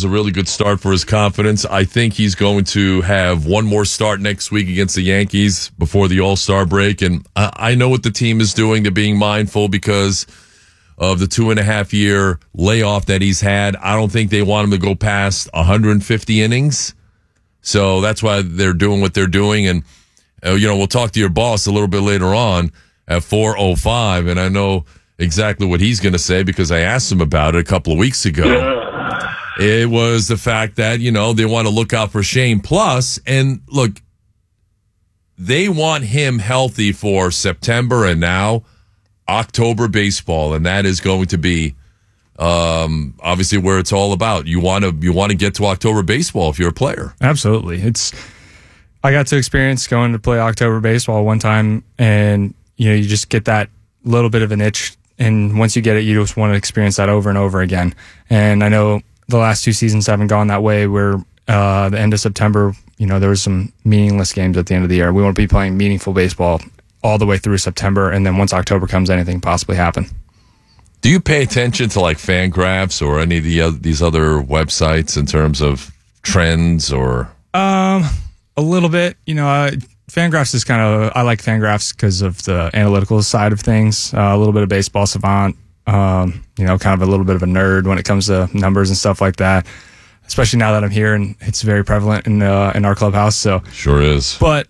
a really good start for his confidence. I think he's going to have one more start next week against the Yankees before the All-Star break. And I know what the team is doing. They're being mindful because of the 2.5-year layoff that he's had. I don't think they want him to go past 150 innings. So that's why they're doing what they're doing. And, we'll talk to your boss a little bit later on at 4:05. And I know exactly what he's going to say because I asked him about it a couple of weeks ago. It was the fact that, they want to look out for Shane. Plus, and look, they want him healthy for September and now October baseball. And that is going to be obviously where it's all about. You want to get to October baseball if you're a player. Absolutely. I got to experience going to play October baseball one time, and you just get that little bit of an itch. And once you get it, you just want to experience that over and over again. And I know the last 2 seasons haven't gone that way where the end of September, there was some meaningless games at the end of the year. We want to be playing meaningful baseball all the way through September. And then once October comes, anything can possibly happen. Do you pay attention to like Fangraphs or any of these other websites in terms of trends or? A little bit, Fangraphs is I like Fangraphs because of the analytical side of things. A little bit of baseball savant, kind of a little bit of a nerd when it comes to numbers and stuff like that. Especially now that I'm here and it's very prevalent in our clubhouse. So sure is. But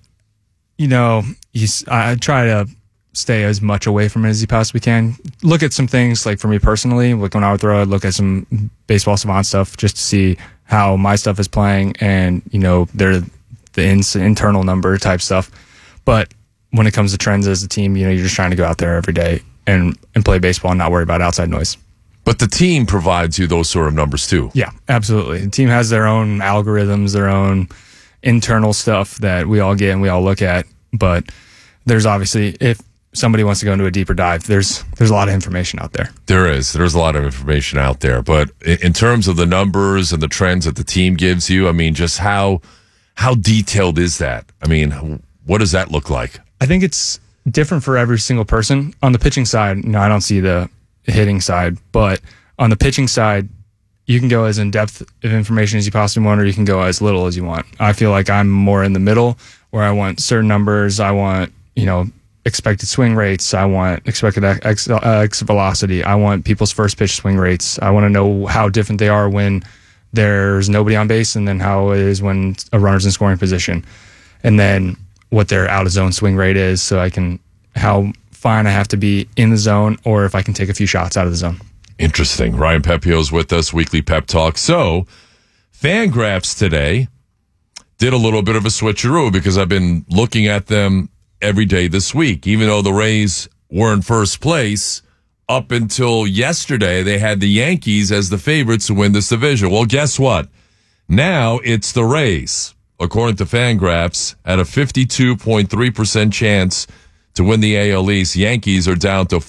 I try to stay as much away from it as you possibly can. Look at some things like for me personally, like when I would throw, I'd look at some baseball savant stuff just to see how my stuff is playing, and they're the internal number type stuff. But when it comes to trends as a team, you're just trying to go out there every day and play baseball and not worry about outside noise. But the team provides you those sort of numbers too. Yeah, absolutely. The team has their own algorithms, their own internal stuff that we all get and we all look at. But there's obviously, if somebody wants to go into a deeper dive, there's a lot of information out there. There's a lot of information out there. But in terms of the numbers and the trends that the team gives you, just how detailed is that? What does that look like? I think it's different for every single person. On the pitching side, I don't see the hitting side, but on the pitching side, you can go as in depth of information as you possibly want, or you can go as little as you want. I feel like I'm more in the middle where I want certain numbers. I want, expected swing rates. I want expected X velocity. I want people's first pitch swing rates. I want to know how different they are when there's nobody on base, and then how it is when a runner's in scoring position, and then what their out of zone swing rate is, so how fine I have to be in the zone, or if I can take a few shots out of the zone. Interesting. Ryan Pepio's with us, weekly pep talk. So Fangraphs today did a little bit of a switcheroo because I've been looking at them every day this week. Even though the Rays were in first place, up until yesterday, they had the Yankees as the favorites to win this division. Well, guess what? Now it's the Rays, according to Fangraphs, at a 52.3% chance to win the AL East. Yankees are down to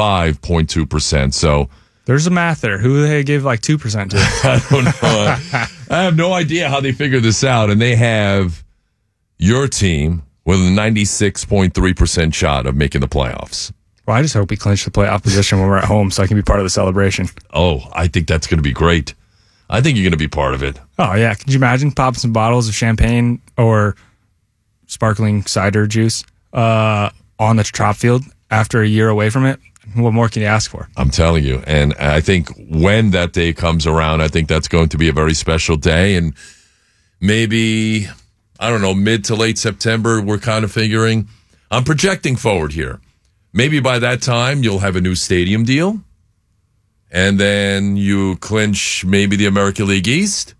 45.2%. So there's a math there. Who do they give like 2% to? I don't know. I have no idea how they figured this out. And they have your team with a 96.3% shot of making the playoffs. Well, I just hope we clinch the playoff position when we're at home so I can be part of the celebration. Oh, I think that's going to be great. I think you're going to be part of it. Oh, yeah. Could you imagine popping some bottles of champagne or sparkling cider juice on the top field after a year away from it? What more can you ask for? I'm telling you. And I think when that day comes around, I think that's going to be a very special day. And maybe, I don't know, mid to late September, we're kind of figuring. I'm projecting forward here. Maybe by that time, you'll have a new stadium deal. And then you clinch maybe the American League East.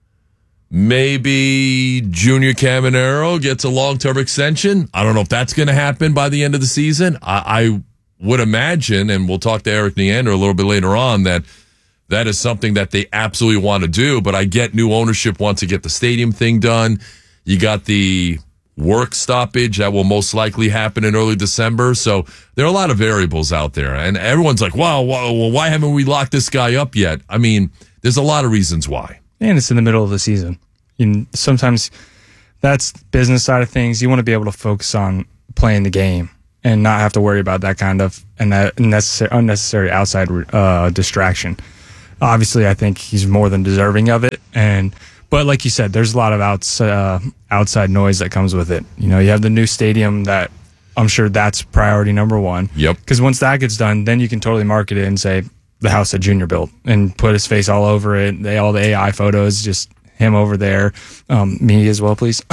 Maybe Junior Caminero gets a long-term extension. I don't know if that's going to happen by the end of the season. I would imagine, and we'll talk to Eric Neander a little bit later on, that is something that they absolutely want to do. But I get new ownership wants to get the stadium thing done. You got the work stoppage that will most likely happen in early December. So there are a lot of variables out there. And everyone's like, wow, why haven't we locked this guy up yet? There's a lot of reasons why. And it's in the middle of the season. Sometimes that's business side of things. You want to be able to focus on playing the game and not have to worry about that kind of unnecessary outside distraction. obviously I think he's more than deserving of it. But like you said, there's a lot of outside noise that comes with it. You have the new stadium that I'm sure that's priority number one. Yep. Because once that gets done, then you can totally market it and say the house that Junior built and put his face all over it. All the AI photos, just him over there. Me as well, please.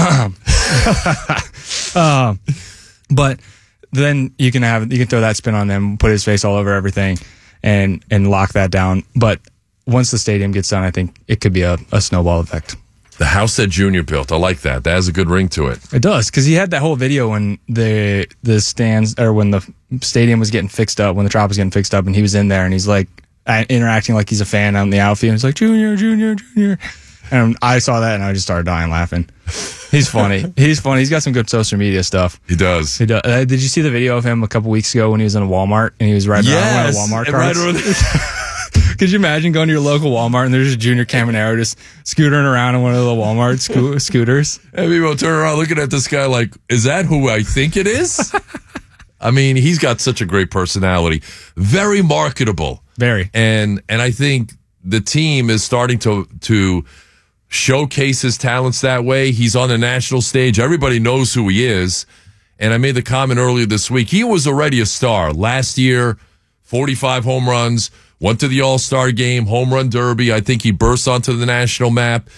But then you can throw that spin on them, put his face all over everything, and lock that down. But once the stadium gets done, I think it could be a snowball effect. The house that Junior built. I like that. That has a good ring to it. It does, because he had that whole video when the stands, or when the stadium was getting fixed up, when the Trop was getting fixed up, and he was in there and he's like interacting like he's a fan out in the outfield. He's like, Junior, Junior, Junior. And I saw that and I just started dying laughing. He's funny. He's funny. He's got some good social media stuff. He does. Did you see the video of him a couple weeks ago when he was in a Walmart and he was riding around one of the Walmart carts? Right. Could you imagine going to your local Walmart and there's just Junior Caminero just scootering around in one of the Walmart scooters? And people turn around looking at this guy like, is that who I think it is? I mean, he's got such a great personality. Very marketable. Very. And I think the team is starting to showcase his talents that way. He's on the national stage. Everybody knows who he is. And I made the comment earlier this week. He was already a star. Last year, 45 home runs, went to the All-Star game, home run derby. I think he burst onto the national map.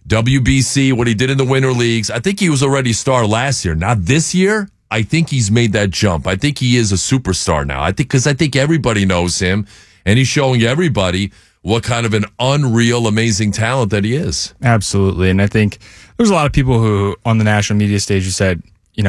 WBC, what he did in the winter leagues. I think he was already a star last year. Not this year. I think he's made that jump. I think he is a superstar now. I think everybody knows him, and he's showing everybody what kind of an unreal, amazing talent that he is. Absolutely. And I think there's a lot of people who, on the national media stage, who said,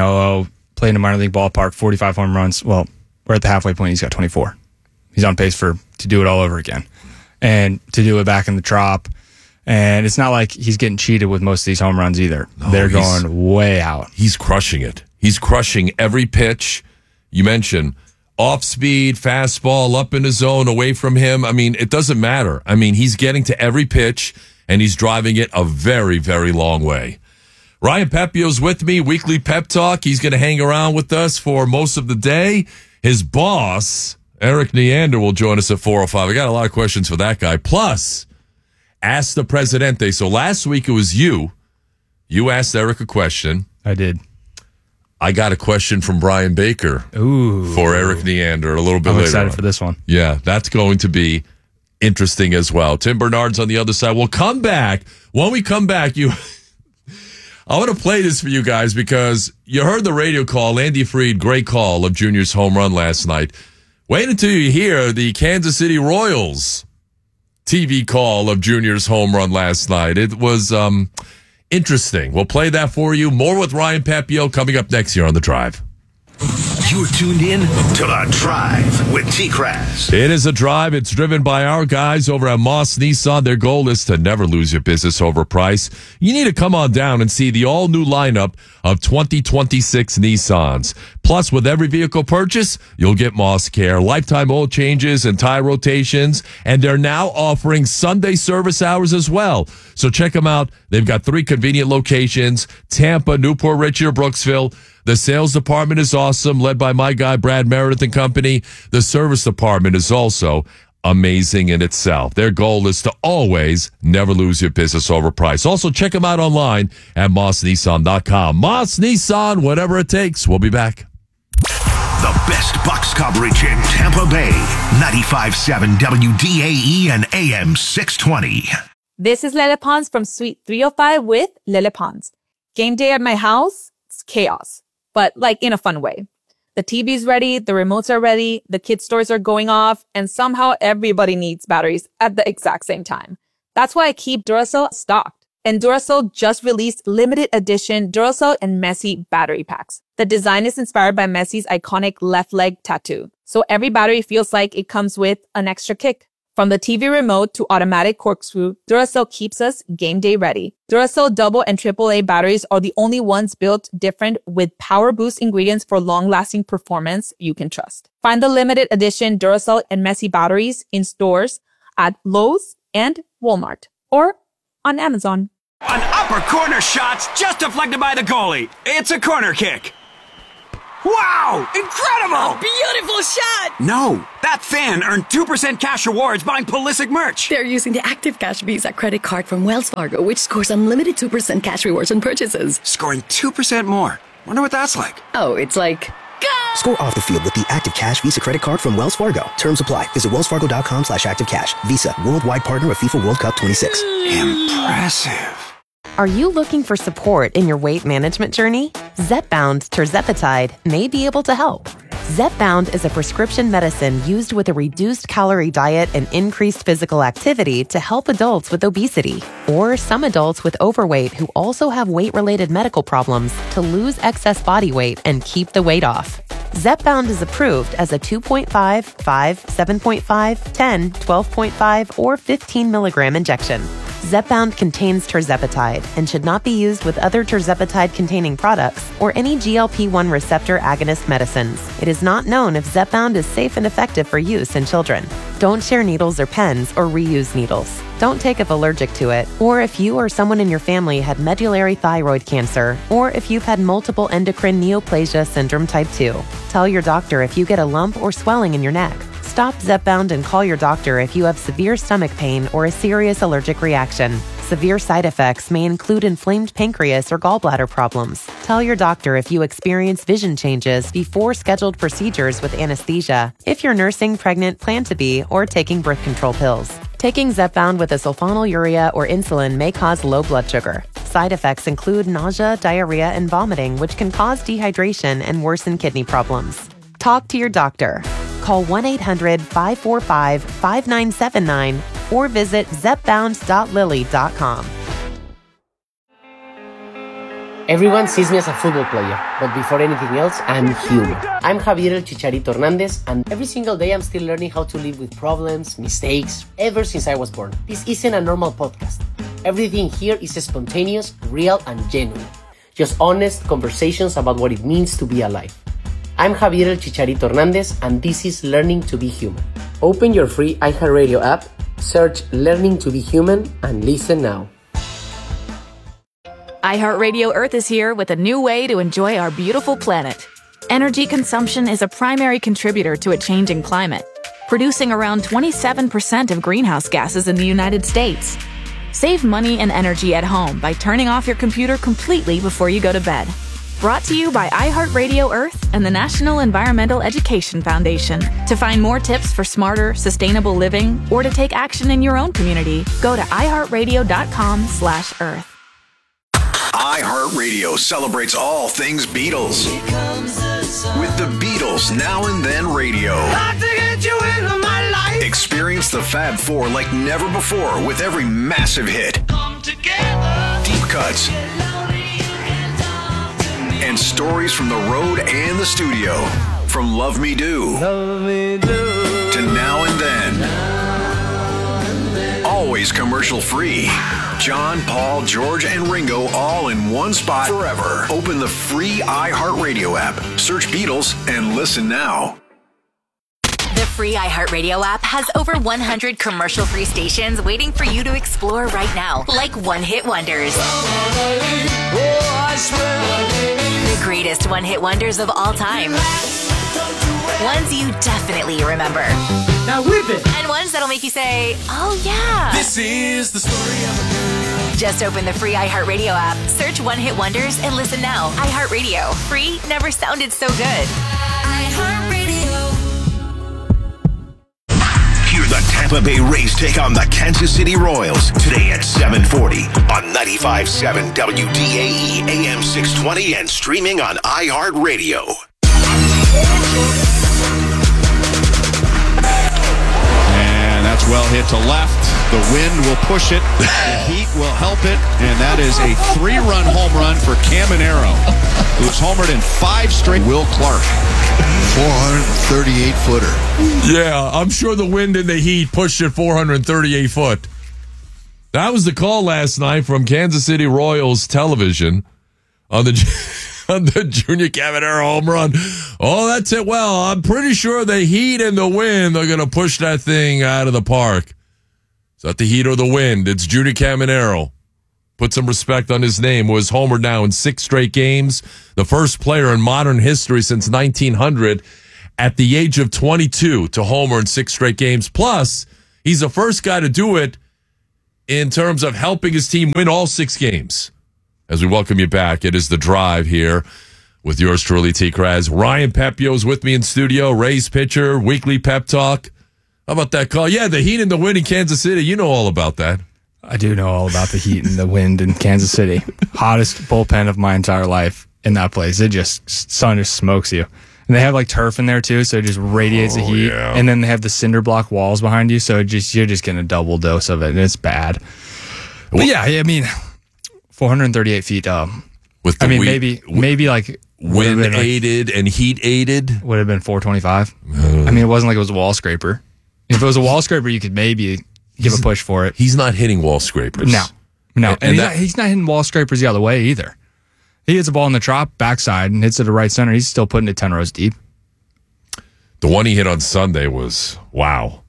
playing a minor league ballpark, 45 home runs. Well, we're at the halfway point. He's got 24. He's on pace to do it all over again and to do it back in the Trop. And it's not like he's getting cheated with most of these home runs either. No, they're going way out. He's crushing it. He's crushing every pitch. You mentioned off speed, fastball, up in the zone, away from him. I mean, it doesn't matter. I mean, he's getting to every pitch, and he's driving it a very, very long way. Ryan Pepio's with me, weekly pep talk. He's going to hang around with us for most of the day. His boss, Eric Neander, will join us at 4:05. I got a lot of questions for that guy. Plus, Ask the Presidente. So last week it was you. You asked Eric a question. I did. I got a question from Brian Baker. Ooh. For Eric Neander a little bit later. I'm excited for this one. Yeah, that's going to be interesting as well. Tim Bernard's on the other side. We'll come back. When we come back, I want to play this for you guys because you heard the radio call, Andy Freed, great call of Junior's home run last night. Wait until you hear the Kansas City Royals TV call of Junior's home run last night. It was interesting. We'll play that for you. More with Ryan Pepio coming up next year on The Drive. You're tuned in to The Drive with T-Crass. It is a drive. It's driven by our guys over at Moss Nissan. Their goal is to never lose your business over price. You need to come on down and see the all-new lineup of 2026 Nissans. Plus, with every vehicle purchase, you'll get Moss Care, lifetime oil changes and tire rotations, and they're now offering Sunday service hours as well. So check them out. They've got 3 convenient locations, Tampa, Newport Richey, or Brooksville. The sales department is awesome, led by my guy, Brad Meredith and company. The service department is also amazing in itself. Their goal is to always never lose your business over price. Also, check them out online at mossnissan.com. Moss Nissan, whatever it takes. We'll be back. The best Bucks coverage in Tampa Bay. 95.7 WDAE and AM 620. This is Lele Pons from Suite 305 with Lele Pons. Game day at my house, it's chaos, but like in a fun way. The TV's ready, the remotes are ready, the kids' stores are going off, and somehow everybody needs batteries at the exact same time. That's why I keep Duracell stocked. And Duracell just released limited edition Duracell and Messi battery packs. The design is inspired by Messi's iconic left leg tattoo. So every battery feels like it comes with an extra kick. From the TV remote to automatic corkscrew, Duracell keeps us game day ready. Duracell double and AAA batteries are the only ones built different with power boost ingredients for long-lasting performance you can trust. Find the limited edition Duracell and Messi batteries in stores at Lowe's and Walmart or on Amazon. An upper corner shot's just deflected by the goalie. It's a corner kick. Wow! Incredible! Beautiful shot! No, that fan earned 2% cash rewards buying Pulisic merch. They're using the Active Cash Visa credit card from Wells Fargo, which scores unlimited 2% cash rewards on purchases. Scoring 2% more. Wonder what that's like. Oh, it's like... Go! Score off the field with the Active Cash Visa credit card from Wells Fargo. Terms apply. Visit wellsfargo.com/activecash. Visa, worldwide partner of FIFA World Cup 26. Impressive. Are you looking for support in your weight management journey? Zepbound tirzepatide may be able to help. Zepbound is a prescription medicine used with a reduced calorie diet and increased physical activity to help adults with obesity or some adults with overweight who also have weight-related medical problems to lose excess body weight and keep the weight off. Zepbound is approved as a 2.5, 5, 7.5, 10, 12.5, or 15 milligram injection. Zepbound contains tirzepatide and should not be used with other tirzepatide-containing products or any GLP-1 receptor agonist medicines. It is not known if Zepbound is safe and effective for use in children. Don't share needles or pens or reuse needles. Don't take if allergic to it, or if you or someone in your family had medullary thyroid cancer, or if you've had multiple endocrine neoplasia syndrome type 2. Tell your doctor if you get a lump or swelling in your neck. Stop Zepbound and call your doctor if you have severe stomach pain or a serious allergic reaction. Severe side effects may include inflamed pancreas or gallbladder problems. Tell your doctor if you experience vision changes before scheduled procedures with anesthesia, if you're nursing, pregnant, plan to be, or taking birth control pills. Taking Zepbound with a sulfonylurea or insulin may cause low blood sugar. Side effects include nausea, diarrhea, and vomiting, which can cause dehydration and worsen kidney problems. Talk to your doctor. Call 1-800-545-5979 or visit zepbound.lilly.com. Everyone sees me as a football player, but before anything else, I'm human. I'm Javier El Chicharito Hernandez, and every single day I'm still learning how to live with problems, mistakes, ever since I was born. This isn't a normal podcast. Everything here is spontaneous, real, and genuine. Just honest conversations about what it means to be alive. I'm Javier El Chicharito Hernandez, and this is Learning to be Human. Open your free iHeartRadio app, search Learning to be Human, and listen now. iHeartRadio Earth is here with a new way to enjoy our beautiful planet. Energy consumption is a primary contributor to a changing climate, producing around 27% of greenhouse gases in the United States. Save money and energy at home by turning off your computer completely before you go to bed. Brought to you by iHeartRadio Earth and the National Environmental Education Foundation. To find more tips for smarter, sustainable living or to take action in your own community, go to iHeartRadio.com/earth. iHeartRadio celebrates all things Beatles. With the Beatles Now and Then Radio. Experience the Fab Four like never before with every massive hit. Deep cuts. And stories from the road and the studio. From Love Me Do to Now and Then. Always commercial free. John, Paul, George, and Ringo all in one spot forever. Open the free iHeartRadio app. Search Beatles and listen now. The free iHeartRadio app has over 100 commercial-free stations waiting for you to explore right now, like one-hit wonders. The greatest one-hit wonders of all time. Ones you definitely remember. Now whip it! And ones that'll make you say, oh yeah. This is the story of a girl. Just open the free iHeartRadio app, search One Hit Wonders, and listen now. iHeartRadio. Free never sounded so good. iHeartRadio. Hear the Tampa Bay Rays take on the Kansas City Royals today at 7:40 on 95.7 WDAE AM 620 and streaming on iHeartRadio. And that's well hit to left. The wind will push it. The heat will help it. And that is a 3-run home run for Caminero, who's homered in 5 straight. Will Clark. 438-footer. Yeah, I'm sure the wind and the heat pushed it 438 foot. That was the call last night from Kansas City Royals television on the Junior Caminero home run. Oh, that's it. Well, I'm pretty sure the heat and the wind are going to push that thing out of the park. Is that the heat or the wind? It's Junior Caminero. put some respect on his name, was homered now in 6 straight games. The first player in modern history since 1900 at the age of 22 to homer in 6 straight games. Plus, he's the first guy to do it in terms of helping his team win all 6 games. As we welcome you back, it is The Drive here with yours truly, T. Kraz. Ryan Pepio's with me in studio, Rays pitcher, weekly pep talk. How about that call? Yeah, the Heat and the wind in Kansas City. You know all about that. I do know all about the Heat and the wind in Kansas City. Hottest bullpen of my entire life in that place. Sun just smokes you. And they have like turf in there too, so it just radiates the heat. Yeah. And then they have the cinder block walls behind you, so you're just getting a double dose of it, and it's bad. But yeah, I mean, 438 feet up. With the maybe like wind aided and heat aided would have been 425. I mean, it wasn't like it was a wall scraper. If it was a wall scraper, you could maybe give a push for it. He's not hitting wall scrapers. No. And he's not hitting wall scrapers the other way either. He hits a ball in the drop backside and hits it to right center. He's still putting it 10 rows deep. The one he hit on Sunday was, wow,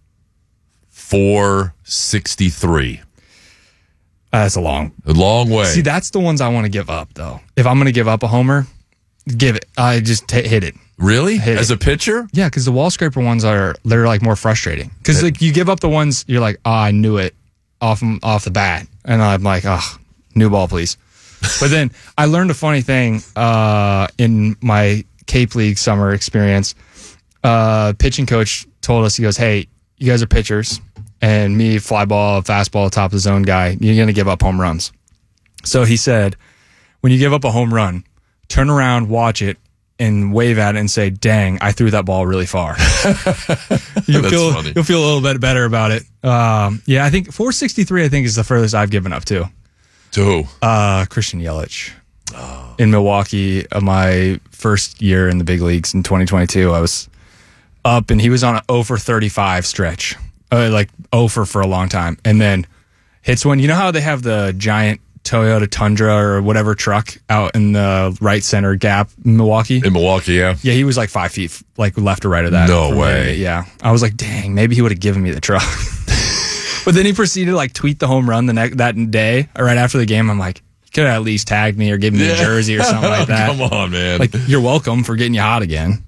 463. That's a long way. See, that's the ones I want to give up, though. If I'm going to give up a homer, give it. I just hit it. Really? As a pitcher? Yeah, because the wall scraper ones they're like more frustrating. Because like you give up the ones you're like, I knew it off the bat, and I'm like, new ball, please. But then I learned a funny thing in my Cape League summer experience. Pitching coach told us, he goes, hey, you guys are pitchers, and me, fly ball, fastball, top of the zone guy, you're going to give up home runs. So he said, when you give up a home run, turn around, watch it, and wave at it and say, dang, I threw that ball really far. You'll feel a little bit better about it. Yeah, I think 463, is the furthest I've given up to. To who? Christian Yelich. In Milwaukee, my first year in the big leagues in 2022, I was up and he was on an 0 for 35 stretch. Like 0 for a long time. And then hits one. You know how they have the giant Toyota Tundra or whatever truck out in the right center gap in Milwaukee? In Milwaukee, yeah. Yeah, he was like 5 feet, like left or right of that. No way. Yeah. I was like, dang, maybe he would have given me the truck. But then he proceeded to like tweet the home run that day, right after the game. I'm like, you could have at least tagged me or given me a jersey or something like that. Come on, man. Like, you're welcome for getting you hot again.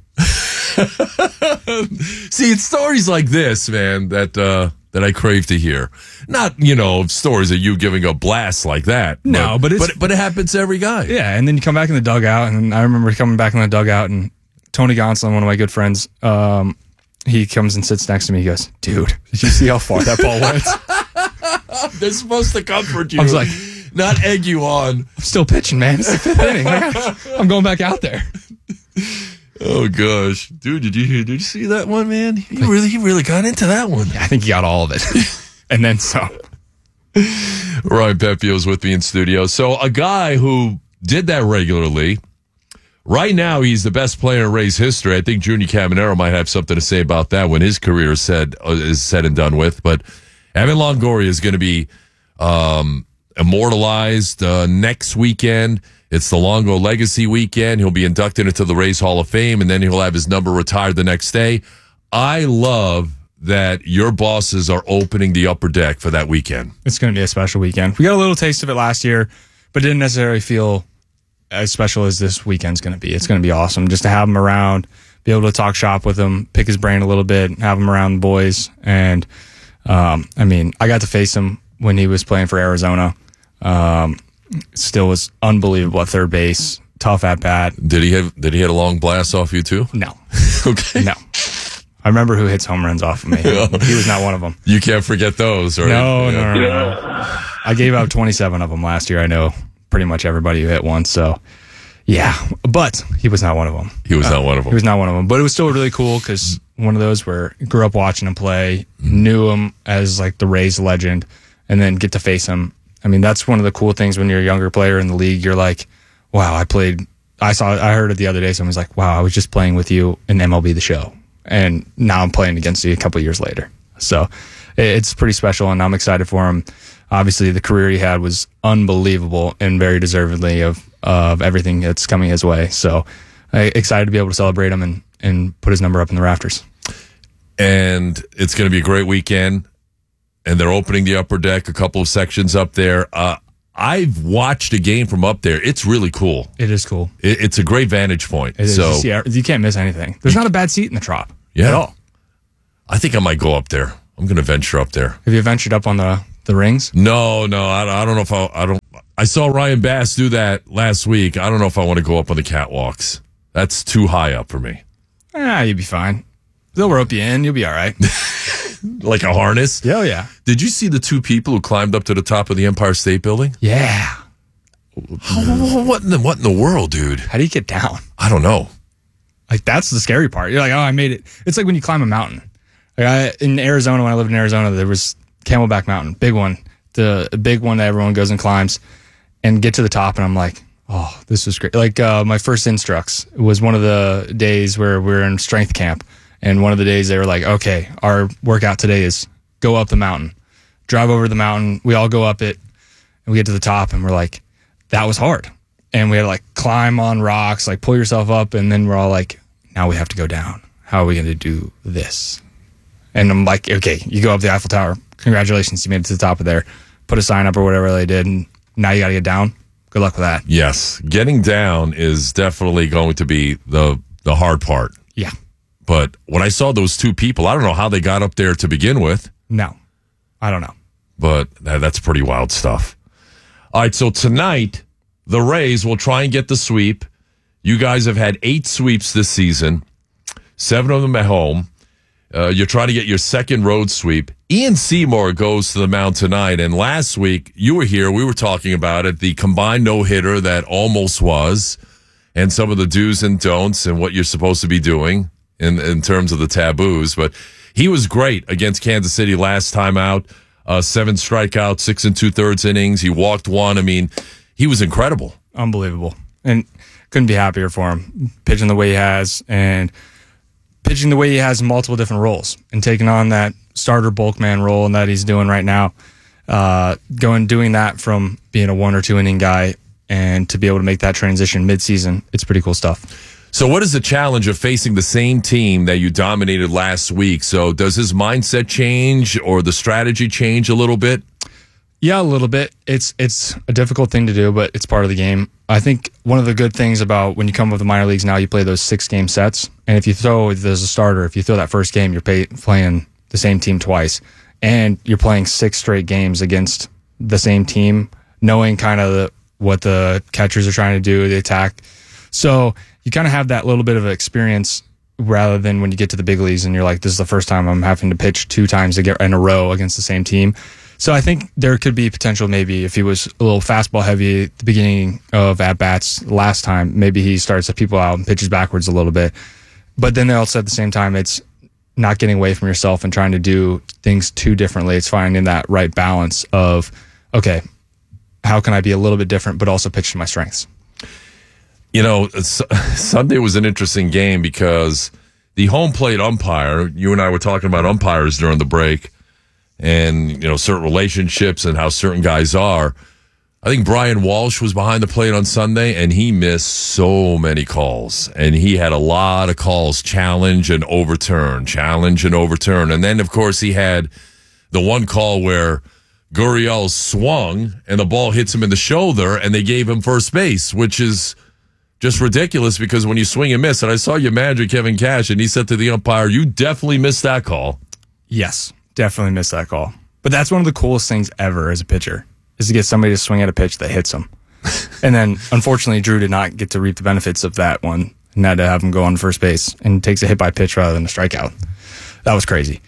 See, it's stories like this, man, that I crave to hear. Not, stories of you giving a blast like that. No, but it happens to every guy. Yeah, and then you come back in the dugout, and I remember coming back in the dugout, and Tony Gonsolin, one of my good friends, he comes and sits next to me. He goes, dude, did you see how far that ball went? They're supposed to comfort you. I was like, not egg you on. I'm still pitching, man. It's the 5th inning. I'm going back out there. Oh gosh, dude, did you see that one, man? He really got into that one. Yeah, I think he got all of it, and then some. Ryan Pepio's with me in studio. So a guy who did that regularly. Right now, he's the best player in Rays history. I think Junior Caminero might have something to say about that when his career is said and done with. But Evan Longoria is going to be immortalized next weekend. It's the Longo Legacy weekend. He'll be inducted into the Rays Hall of Fame, and then he'll have his number retired the next day. I love that your bosses are opening the upper deck for that weekend. It's going to be a special weekend. We got a little taste of it last year, but didn't necessarily feel as special as this weekend's going to be. It's going to be awesome just to have him around, be able to talk shop with him, pick his brain a little bit, have him around the boys. And, I got to face him when he was playing for Arizona. Still was unbelievable at third base. Tough at bat. Did he hit a long blast off you too? No. Okay. No. I remember who hits home runs off of me. He was not one of them. You can't forget those, right? No. I gave out 27 of them last year. I know pretty much everybody who hit one. So, yeah. But he was not one of them. He was not one of them. He was not one of them. But it was still really cool because one of those where I grew up watching him play, knew him as like the Rays legend, and then get to face him. I mean, that's one of the cool things when you're a younger player in the league. You're like, wow, I heard it the other day. Someone was like, wow, I was just playing with you in MLB The Show. And now I'm playing against you a couple of years later. So it's pretty special, and I'm excited for him. Obviously, the career he had was unbelievable and very deservedly of everything that's coming his way. So excited to be able to celebrate him and put his number up in the rafters. And it's going to be a great weekend. And they're opening the upper deck, a couple of sections up there. I've watched a game from up there. It's really cool. It is cool. It's a great vantage point. It is. So You can't miss anything. There's not a bad seat in the Trop at all. I think I might go up there. I'm going to venture up there. Have you ventured up on the rings? No. I don't know if I saw Ryan Bass do that last week. I don't know if I want to go up on the catwalks. That's too high up for me. You'll be fine. They'll rope you in. You'll be all right. Like a harness? Yeah, yeah. Did you see the two people who climbed up to the top of the Empire State Building? Yeah. What in the world, dude? How do you get down? I don't know. Like, that's the scary part. You're like, oh, I made it. It's like when you climb a mountain. Like in Arizona, when I lived in Arizona, there was Camelback Mountain, big one, the big one that everyone goes and climbs, and get to the top, and I'm like, oh, this is great. Like my first instructs was one of the days where we were in strength camp, and one of the days they were like, okay, our workout today is go up the mountain, drive over the mountain. We all go up it, and we get to the top, and we're like, that was hard. And we had to like climb on rocks, like pull yourself up, and then we're all like, now we have to go down. How are we going to do this? And I'm like, okay, you go up the Eiffel Tower. Congratulations, you made it to the top of there. Put a sign up or whatever they did, and now you got to get down. Good luck with that. Yes, getting down is definitely going to be the hard part. Yeah. But when I saw those two people, I don't know how they got up there to begin with. No, I don't know. But that's pretty wild stuff. All right, so tonight, the Rays will try and get the sweep. You guys have had 8 sweeps this season, 7 of them at home. You're trying to get your second road sweep. Ian Seymour goes to the mound tonight, and last week, you were here, we were talking about it, the combined no-hitter that almost was, and some of the do's and don'ts and what you're supposed to be doing in terms of the taboos. But he was great against Kansas City last time out. 7 strikeouts, 6 2/3 innings. He walked 1. I mean, he was incredible. Unbelievable. And couldn't be happier for him. Pitching the way he has, and pitching the way he has in multiple different roles, and taking on that starter bulk man role and that he's doing right now. Doing that from being a 1 or 2 inning guy and to be able to make that transition midseason, it's pretty cool stuff. So what is the challenge of facing the same team that you dominated last week? So does his mindset change or the strategy change a little bit? Yeah, a little bit. It's a difficult thing to do, but it's part of the game. I think one of the good things about when you come with the minor leagues now, you play those 6-game sets. And if you throw, as a starter, if you throw that first game, you're playing the same team twice. And you're playing 6 straight games against the same team, knowing kind of what the catchers are trying to do, the attack. So you kind of have that little bit of experience rather than when you get to the big leagues and you're like, this is the first time I'm having to pitch 2 times in a row against the same team. So I think there could be potential maybe if he was a little fastball heavy at the beginning of at-bats last time, maybe he starts the people out and pitches backwards a little bit. But then also at the same time, it's not getting away from yourself and trying to do things too differently. It's finding that right balance of, okay, how can I be a little bit different but also pitch to my strengths? You know, Sunday was an interesting game because the home plate umpire, you and I were talking about umpires during the break, and, you know, certain relationships and how certain guys are. I think Brian Walsh was behind the plate on Sunday, and he missed so many calls. And he had a lot of calls, challenge and overturn. And then, of course, he had the one call where Gurriel swung, and the ball hits him in the shoulder, and they gave him first base, which is just ridiculous because when you swing and miss, and I saw your manager, Kevin Cash, and he said to the umpire, you definitely missed that call. Yes. Definitely missed that call. But that's one of the coolest things ever as a pitcher, is to get somebody to swing at a pitch that hits them. And then, unfortunately, Drew did not get to reap the benefits of that one and had to have him go on first base and takes a hit by pitch rather than a strikeout. That was crazy.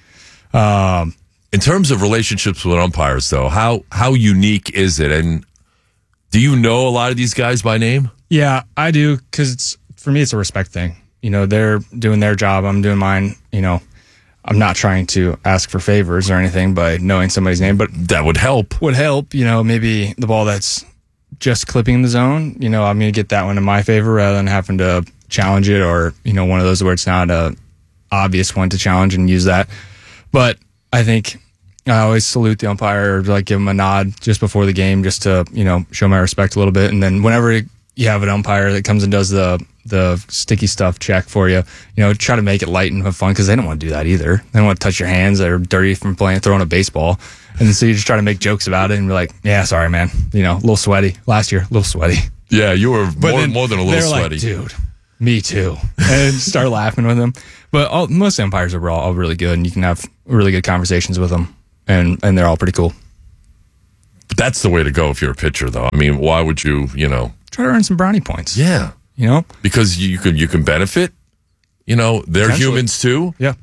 In terms of relationships with umpires, though, how unique is it? And do you know a lot of these guys by name? Yeah, I do, because for me, it's a respect thing. You know, they're doing their job. I'm doing mine, you know. I'm not trying to ask for favors or anything by knowing somebody's name, but that would help. You know, maybe the ball that's just clipping the zone, you know, I'm going to get that one in my favor rather than having to challenge it, or, you know, one of those where it's not a obvious one to challenge and use that. But I think I always salute the umpire, or like give him a nod just before the game, just to, you know, show my respect a little bit. And then whenever you have an umpire that comes and does the sticky stuff check for you, you know, try to make it light and have fun, because they don't want to do that either. They don't want to touch your hands that are dirty from throwing a baseball. And so you just try to make jokes about it and be like, yeah, sorry, man. You know, a little sweaty. Last year, a little sweaty. Yeah, you were more than a little sweaty. Like, dude, me too. And start laughing with them. But most umpires are all really good, and you can have really good conversations with them, and they're all pretty cool. But that's the way to go if you're a pitcher, though. I mean, why would you, Try to earn some brownie points. Yeah. Because you can benefit. They're humans too. Yeah.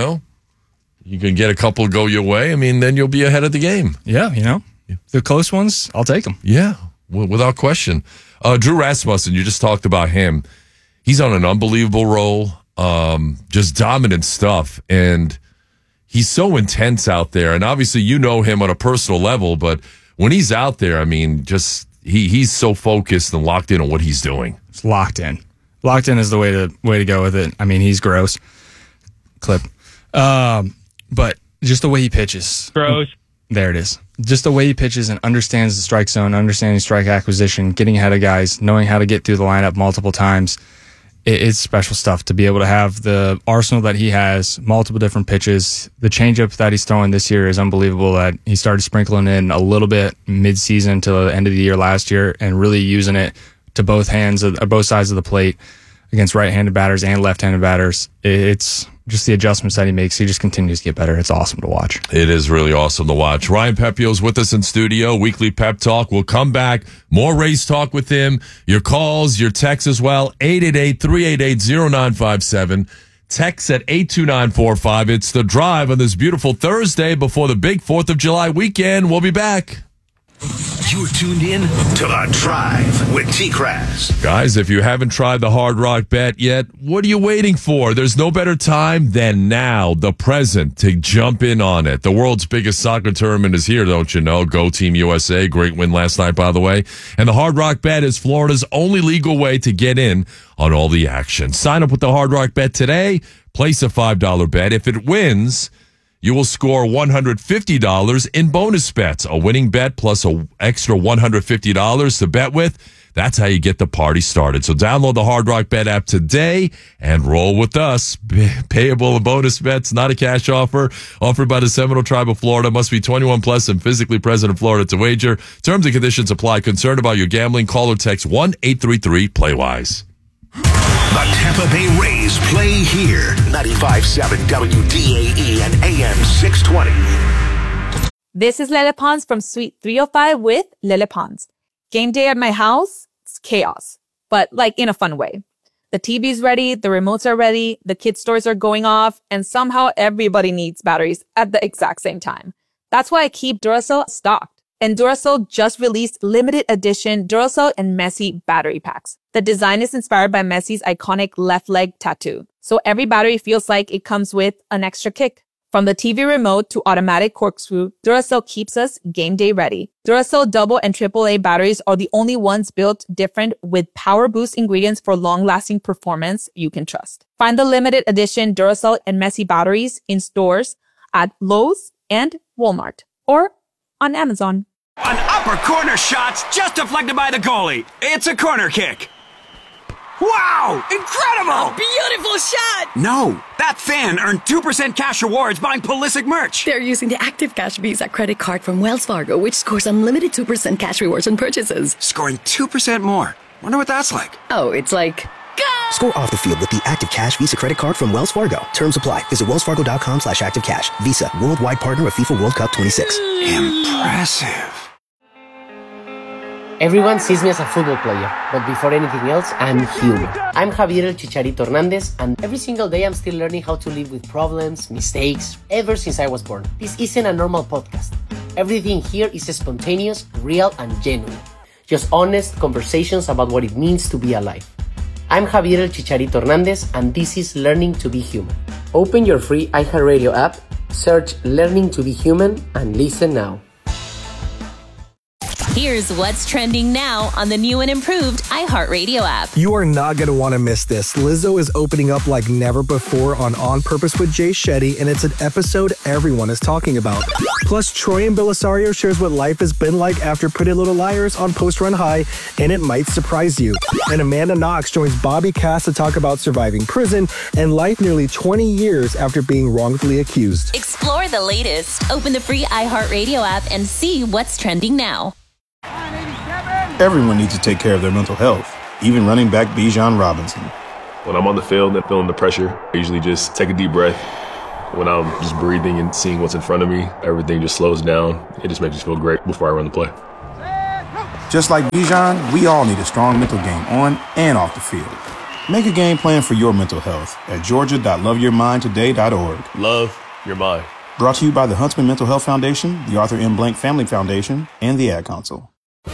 You can get a couple go your way. I mean, then you'll be ahead of the game. Yeah, the close ones, I'll take them. Yeah, without question. Drew Rasmussen, you just talked about him. He's on an unbelievable roll, just dominant stuff. And he's so intense out there. And obviously you know him on a personal level, but when he's out there, I mean, just he's so focused and locked in on what he's doing. It's locked in. Locked in is the way to go with it. I mean, he's gross. Clip. But just the way he pitches. Gross. There it is. Just the way he pitches and understands the strike zone, understanding strike acquisition, getting ahead of guys, knowing how to get through the lineup multiple times. It's special stuff to be able to have the arsenal that he has, multiple different pitches. The changeup that he's throwing this year is unbelievable. That he started sprinkling in a little bit mid-season to the end of the year last year and really using it to both hands, both sides of the plate against right-handed batters and left-handed batters. It's just the adjustments that he makes. He just continues to get better. It's awesome to watch. It is really awesome to watch. Ryan Pepio's with us in studio. Weekly Pep Talk. We'll come back. More race talk with him. Your calls, your texts as well. 888-388-0957. Text at 82945. It's The Drive on this beautiful Thursday before the big 4th of July weekend. We'll be back. You're tuned in to The Drive with T-Kraz. Guys, if you haven't tried the Hard Rock Bet yet, what are you waiting for? There's no better time than now, the present, to jump in on it. The world's biggest soccer tournament is here, don't you know? Go Team USA. Great win last night, by the way. And the Hard Rock Bet is Florida's only legal way to get in on all the action. Sign up with the Hard Rock Bet today. Place a $5 bet. If it wins, you will score $150 in bonus bets. A winning bet plus an extra $150 to bet with. That's how you get the party started. So download the Hard Rock Bet app today and roll with us. Payable and bonus bets, not a cash offer. Offered by the Seminole Tribe of Florida. Must be 21 plus and physically present in Florida to wager. Terms and conditions apply. Concerned about your gambling? Call or text 1-833-PLAY-WISE. The Tampa Bay Rays play here. 95.7 WDAE and AM 620. This is Lele Pons from Suite 305 with Lele Pons. Game day at my house, it's chaos, but like in a fun way. The TV's ready, the remotes are ready, the kids' stores are going off, and somehow everybody needs batteries at the exact same time. That's why I keep Duracell stocked. And Duracell just released limited edition Duracell and Messi battery packs. The design is inspired by Messi's iconic left leg tattoo. So every battery feels like it comes with an extra kick. From the TV remote to automatic corkscrew, Duracell keeps us game day ready. Duracell double and AAA batteries are the only ones built different with power boost ingredients for long-lasting performance you can trust. Find the limited edition Duracell and Messi batteries in stores at Lowe's and Walmart or on Amazon. An upper corner shot's just deflected by the goalie. It's a corner kick. Wow! Incredible! Beautiful shot! No, that fan earned 2% cash rewards buying Pulisic merch. They're using the Active Cash Visa credit card from Wells Fargo, which scores unlimited 2% cash rewards on purchases. Scoring 2% more. Wonder what that's like. Oh, it's like... Score off the field with the Active Cash Visa credit card from Wells Fargo. Terms apply. Visit wellsfargo.com/activecash. Visa, worldwide partner of FIFA World Cup 26. Impressive. Everyone sees me as a football player, but before anything else, I'm human. I'm Javier El Chicharito Hernandez, and every single day I'm still learning how to live with problems, mistakes, ever since I was born. This isn't a normal podcast. Everything here is spontaneous, real, and genuine. Just honest conversations about what it means to be alive. I'm Javier El Chicharito Hernandez, and this is Learning to be Human. Open your free iHeartRadio app, search Learning to be Human, and listen now. Here's what's trending now on the new and improved iHeartRadio app. You are not going to want to miss this. Lizzo is opening up like never before on Purpose with Jay Shetty, and it's an episode everyone is talking about. Plus, Troy and Belisario shares what life has been like after Pretty Little Liars on Post Run High, and it might surprise you. And Amanda Knox joins Bobby Cass to talk about surviving prison and life nearly 20 years after being wrongfully accused. Explore the latest. Open the free iHeartRadio app and see what's trending now. Everyone needs to take care of their mental health, even running back Bijan Robinson. When I'm on the field and feeling the pressure, I usually just take a deep breath. When I'm just breathing and seeing what's in front of me, everything just slows down. It just makes me feel great before I run the play. Just like Bijan, we all need a strong mental game on and off the field. Make a game plan for your mental health at georgia.loveyourmindtoday.org. Love your mind. Brought to you by the Huntsman Mental Health Foundation, the Arthur M. Blank Family Foundation, and the Ad Council.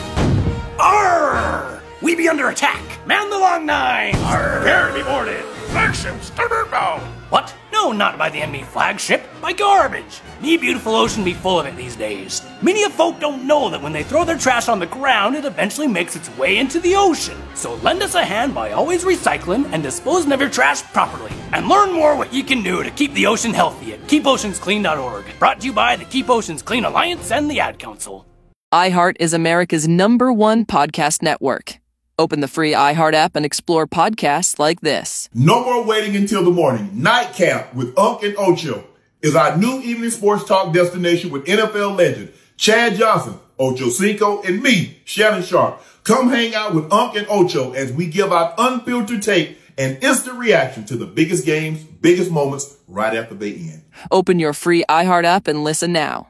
Arr! We be under attack. Man the long nine. Arr! Prepare to be boarded. Flagship starboard bow. What? No, not by the enemy flagship. By garbage. Me beautiful ocean be full of it these days. Many of folk don't know that when they throw their trash on the ground, it eventually makes its way into the ocean. So lend us a hand by always recycling and disposing of your trash properly. And learn more what you can do to keep the ocean healthy at keepoceansclean.org. Brought to you by the Keep Oceans Clean Alliance and the Ad Council. iHeart is America's #1 podcast network. Open the free iHeart app and explore podcasts like this. No more waiting until the morning. Nightcap with Unc and Ocho is our new evening sports talk destination with NFL legend Chad Johnson, Ocho Cinco, and me, Shannon Sharp. Come hang out with Unc and Ocho as we give out unfiltered take and instant reaction to the biggest games, biggest moments right after they end. Open your free iHeart app and listen now.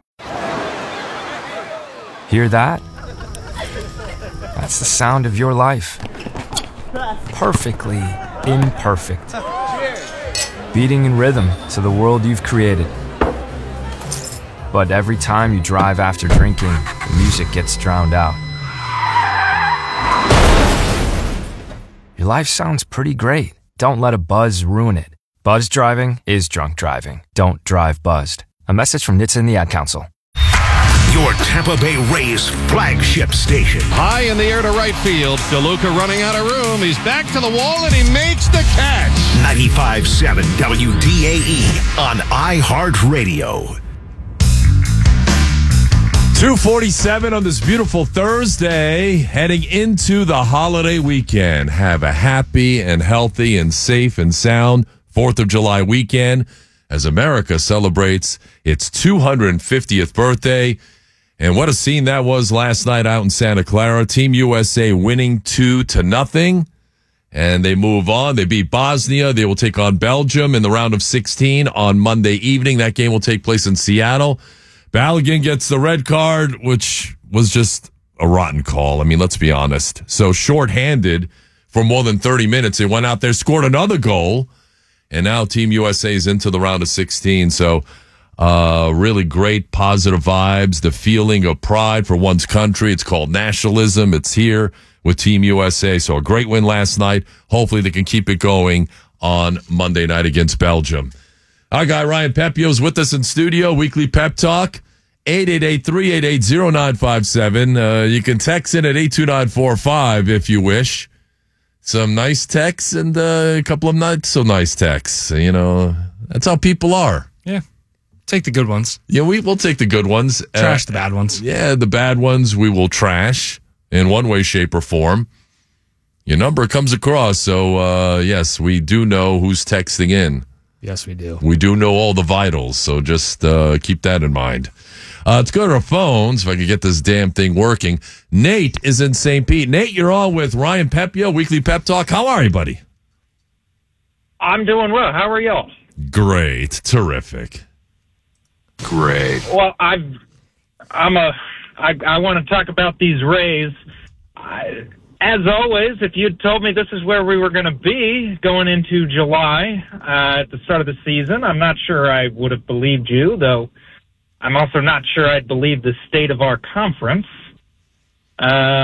Hear that? That's the sound of your life. Perfectly imperfect. Beating in rhythm to the world you've created. But every time you drive after drinking, the music gets drowned out. Your life sounds pretty great. Don't let a buzz ruin it. Buzz driving is drunk driving. Don't drive buzzed. A message from NHTSA and the Ad Council. Your Tampa Bay Rays flagship station. High in the air to right field. DeLuca running out of room. He's back to the wall and he makes the catch. 95.7 WDAE on iHeartRadio. 2:47 on this beautiful Thursday, heading into the holiday weekend. Have a happy and healthy and safe and sound 4th of July weekend as America celebrates its 250th birthday. And what a scene that was last night out in Santa Clara. Team USA winning 2-0. And they move on. They beat Bosnia. They will take on Belgium in the round of 16 on Monday evening. That game will take place in Seattle. Balogun gets the red card, which was just a rotten call. I mean, let's be honest. So shorthanded for more than 30 minutes. They went out there, scored another goal, and now Team USA is into the round of 16. So really great positive vibes, the feeling of pride for one's country. It's called nationalism. It's here with Team USA. So a great win last night. Hopefully they can keep it going on Monday night against Belgium. Our guy Ryan Pepio is with us in studio. Weekly Pep Talk, 888-388-0957. You can text in at 82945 if you wish. Some nice texts and a couple of not so nice texts. You know, that's how people are. Yeah. Take the good ones. Yeah, we'll take the good ones. Trash the bad ones. Yeah, the bad ones we will trash in one way, shape, or form. Your number comes across, so yes, we do know who's texting in. Yes, we do. We do know all the vitals, so just keep that in mind. Let's go to our phones, if I can get this damn thing working. Nate is in St. Pete. Nate, you're on with Ryan Pepio, Weekly Pep Talk. How are you, buddy? I'm doing well. How are y'all? Great. Terrific. Great. Well, I want to talk about these Rays. As always, if you'd told me this is where we were going to be going into July at the start of the season, I'm not sure I would have believed you, though I'm also not sure I'd believe the state of our conference. I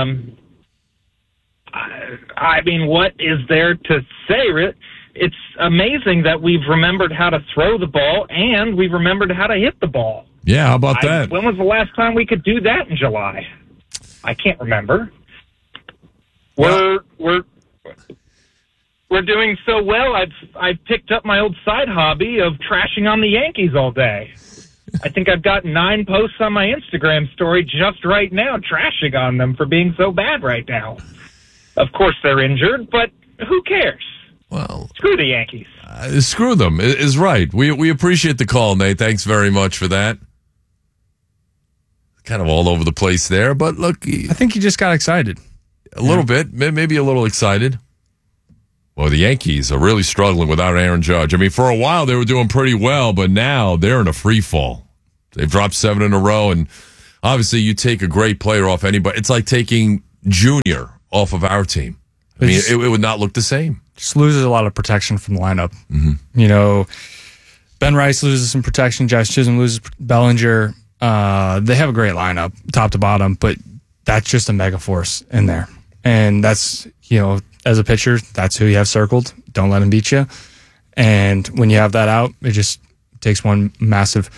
mean, what is there to say? It's amazing that we've remembered how to throw the ball and we've remembered how to hit the ball. Yeah, how about that? When was the last time we could do that in July? I can't remember. We're doing so well. I've picked up my old side hobby of trashing on the Yankees all day. I think I've got 9 posts on my Instagram story just right now trashing on them for being so bad right now. Of course they're injured, but who cares? Well, screw the Yankees. Screw them is right. We appreciate the call, Nate. Thanks very much for that. Kind of all over the place there, but look. I think you just got excited. A little bit, maybe a little excited. Well, the Yankees are really struggling without Aaron Judge. I mean, for a while they were doing pretty well, but now they're in a free fall. They've dropped 7 in a row, and obviously you take a great player off anybody. It's like taking Junior off of our team. I mean, it would not look the same. Just loses a lot of protection from the lineup. Mm-hmm. You know, Ben Rice loses some protection. Josh Chisholm loses Bellinger. They have a great lineup, top to bottom, but that's just a mega force in there. And that's, you know, as a pitcher, that's who you have circled. Don't let him beat you. And when you have that out, it just takes one massive,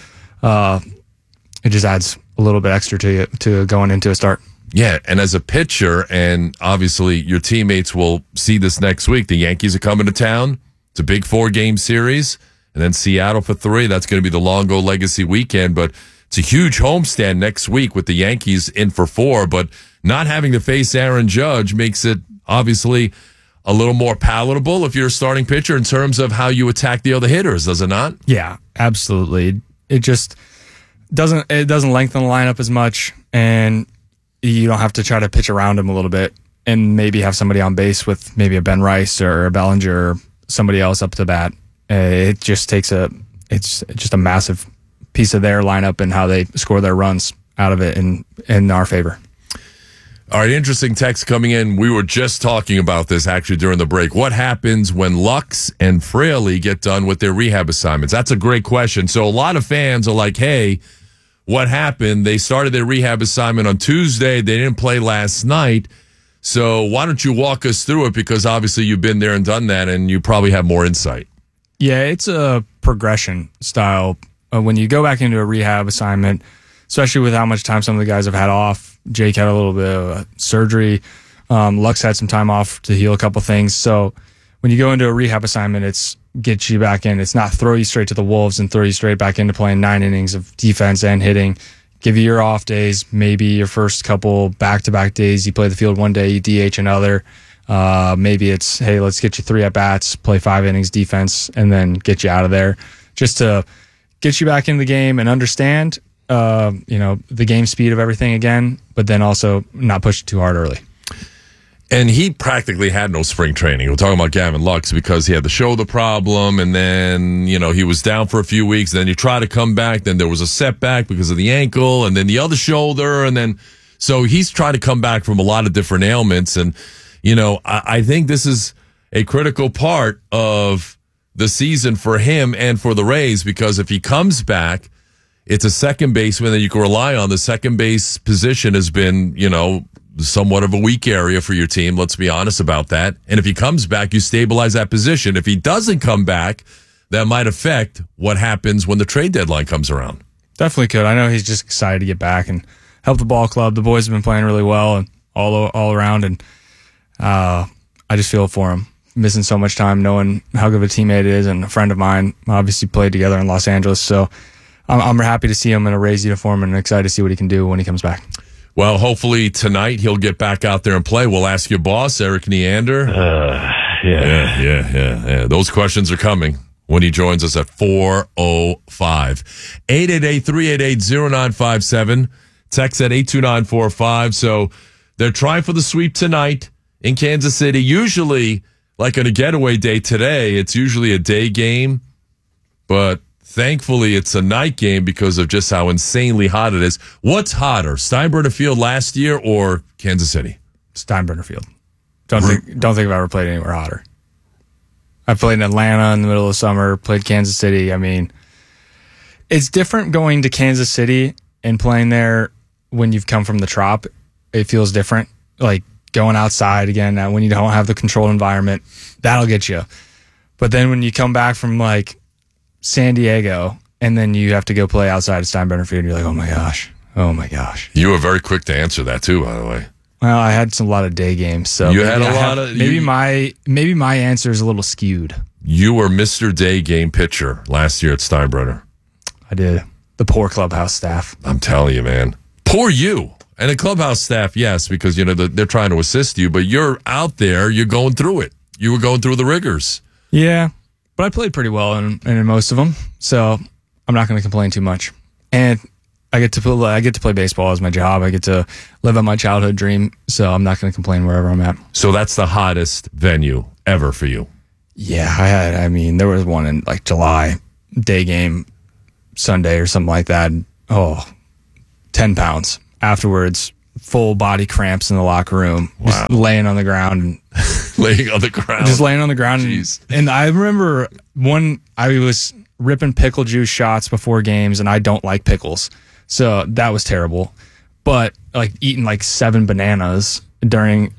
it just adds a little bit extra to you to going into a start. Yeah, and as a pitcher, and obviously your teammates will see this next week, the Yankees are coming to town. It's a big 4-game series. And then Seattle for 3. That's going to be the Longo Legacy weekend. But it's a huge homestand next week with the Yankees in for 4. But not having to face Aaron Judge makes it obviously a little more palatable if you're a starting pitcher in terms of how you attack the other hitters, does it not? Yeah, absolutely. It just doesn't lengthen the lineup as much, and you don't have to try to pitch around him a little bit and maybe have somebody on base with maybe a Ben Rice or a Bellinger or somebody else up to bat. It just takes it's just a massive piece of their lineup and how they score their runs out of it in our favor. All right, interesting text coming in. We were just talking about this actually during the break. What happens when Lux and Fraley get done with their rehab assignments? That's a great question. So a lot of fans are like, hey, what happened? They started their rehab assignment on Tuesday. They didn't play last night. So why don't you walk us through it? Because obviously you've been there and done that, and you probably have more insight. Yeah, it's a progression style. When you go back into a rehab assignment, especially with how much time some of the guys have had off. Jake had a little bit of surgery. Lux had some time off to heal a couple things. So when you go into a rehab assignment, it's get you back in. It's not throw you straight to the Wolves and throw you straight back into playing 9 innings of defense and hitting. Give you your off days, maybe your first couple back-to-back days. You play the field one day, you DH another. Maybe it's, hey, let's get you 3 at-bats, play 5 innings defense, and then get you out of there. Just to get you back in the game and understand the game speed of everything again, but then also not push it too hard early. And he practically had no spring training. We're talking about Gavin Lux because he had the shoulder problem, and then, he was down for a few weeks. Then he tried to come back. Then there was a setback because of the ankle, and then the other shoulder. And then, so he's trying to come back from a lot of different ailments. And, I think this is a critical part of the season for him and for the Rays, because if he comes back, it's a second baseman that you can rely on. The second base position has been, somewhat of a weak area for your team. Let's be honest about that. And if he comes back, you stabilize that position. If he doesn't come back, that might affect what happens when the trade deadline comes around. Definitely could. I know he's just excited to get back and help the ball club. The boys have been playing really well and all around. And I just feel for him. Missing so much time, knowing how good of a teammate it is, and a friend of mine obviously played together in Los Angeles. So I'm happy to see him in a Rays uniform and excited to see what he can do when he comes back. Well, hopefully tonight he'll get back out there and play. We'll ask your boss, Eric Neander. Yeah. Those questions are coming when he joins us at 4:05. 888-388-0957. Text at 82945. So they're trying for the sweep tonight in Kansas City. Usually, like on a getaway day today, it's usually a day game, but thankfully, it's a night game because of just how insanely hot it is. What's hotter, Steinbrenner Field last year or Kansas City? Steinbrenner Field. Don't think I've ever played anywhere hotter. I played in Atlanta in the middle of summer, played Kansas City. I mean, it's different going to Kansas City and playing there when you've come from the Trop. It feels different. Like going outside again, when you don't have the controlled environment, that'll get you. But then when you come back from like San Diego, and then you have to go play outside of Steinbrenner Field, and you're like, oh my gosh, Oh my gosh. You were very quick to answer that too, by the way. Well, I had a lot of day games, so you had a lot of. Maybe my answer is a little skewed. You were Mr. Day Game pitcher last year at Steinbrenner. I did. The poor clubhouse staff. I'm telling you, man. Poor you. And the clubhouse staff, yes, because they're trying to assist you, but you're out there, you're going through it. You were going through the rigors. Yeah, but I played pretty well in most of them, so I'm not going to complain too much. And I get to play baseball as my job. I get to live out my childhood dream, so I'm not going to complain wherever I'm at. So that's the hottest venue ever for you. Yeah, there was one in like July, day game, Sunday or something like that. 10 pounds. Afterwards, full body cramps in the locker room. Wow. Just laying on the ground. Laying on the ground. Just laying on the ground. Jeez. And I remember I was ripping pickle juice shots before games, and I don't like pickles. So that was terrible. But like eating like 7 bananas before,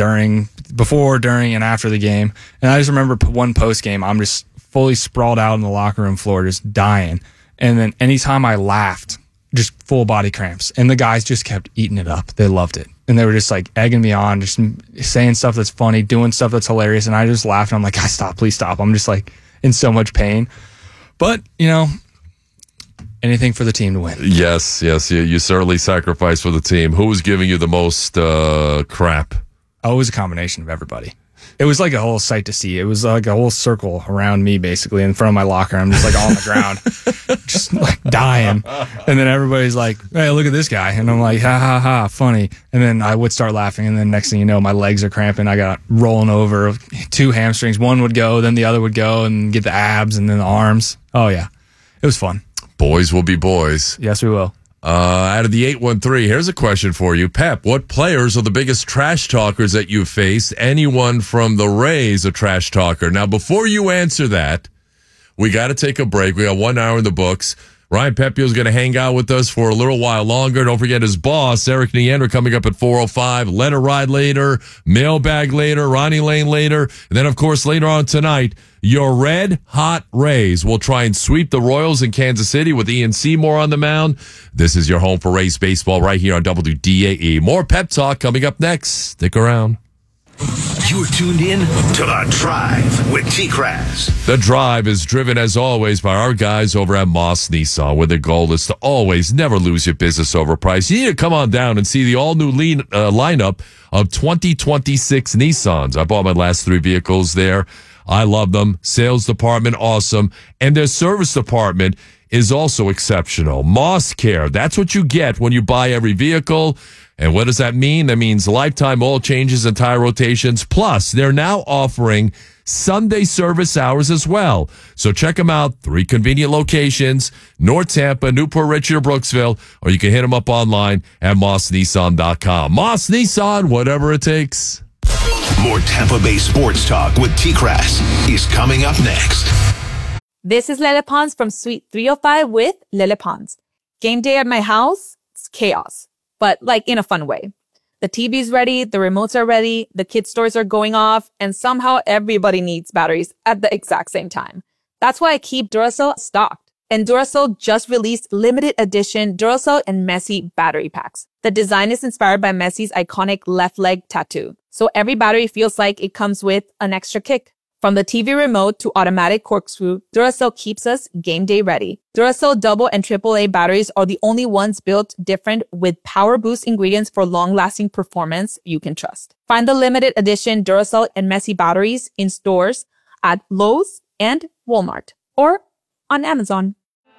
during, and after the game. And I just remember one post game, I'm just fully sprawled out on the locker room floor, just dying. And then anytime I laughed, just full body cramps. And the guys just kept eating it up. They loved it. And they were just like egging me on, just saying stuff that's funny, doing stuff that's hilarious. And I just laughed. And I'm like, guys, stop, please stop. I'm just like in so much pain. But, anything for the team to win. Yes. You certainly sacrificed for the team. Who was giving you the most crap? Oh, it was a combination of everybody. It was like a whole sight to see. It was like a whole circle around me, basically, in front of my locker. I'm just like on the ground, just like dying. And then everybody's like, hey, look at this guy. And I'm like, ha, ha, ha, funny. And then I would start laughing. And then next thing you know, my legs are cramping. I got rolling over 2 hamstrings. One would go, then the other would go, and get the abs and then the arms. Oh, yeah. It was fun. Boys will be boys. Yes, we will. Out of the 813, here's a question for you. Pep, what players are the biggest trash talkers that you've faced? Anyone from the Rays a trash talker? Now, before you answer that, we got to take a break. We got 1 hour in the books. Ryan Pepio is going to hang out with us for a little while longer. Don't forget his boss, Eric Neander, coming up at 4:05. Let It Ride later. Mailbag later. Ronnie Lane later. And then, of course, later on tonight, your red hot Rays will try and sweep the Royals in Kansas City with Ian Seymour on the mound. This is your home for Rays baseball right here on WDAE. More pep talk coming up next. Stick around. You're tuned in to The Drive with T-Craz. The Drive is driven, as always, by our guys over at Moss Nissan, where their goal is to always never lose your business over price. You need to come on down and see the all-new lineup of 2026 Nissans. I bought my last 3 vehicles there. I love them. Sales department, awesome. And their service department is also exceptional. Moss Care, that's what you get when you buy every vehicle. And what does that mean? That means lifetime oil changes and tire rotations. Plus, they're now offering Sunday service hours as well. So check them out. 3 convenient locations, North Tampa, Newport Richey, or Brooksville, or you can hit them up online at mossnissan.com. Moss Nissan, whatever it takes. More Tampa Bay sports talk with T-Craz is coming up next. This is Lele Pons from Suite 305 with Lele Pons. Game day at my house, it's chaos, but like in a fun way. The TV's ready, the remotes are ready, the kids' toys are going off, and somehow everybody needs batteries at the exact same time. That's why I keep Duracell stocked. And Duracell just released limited edition Duracell and Messi battery packs. The design is inspired by Messi's iconic left leg tattoo. So every battery feels like it comes with an extra kick. From the TV remote to automatic corkscrew, Duracell keeps us game day ready. Duracell double and AAA batteries are the only ones built different with power boost ingredients for long-lasting performance you can trust. Find the limited edition Duracell and Messi batteries in stores at Lowe's and Walmart or on Amazon.